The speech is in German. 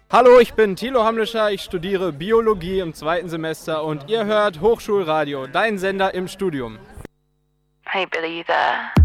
Hallo, ich bin Thilo Hamlischer, ich studiere Biologie im 2. Semester und ihr hört Hochschulradio, dein Sender im Studium. Hey Billy, you there?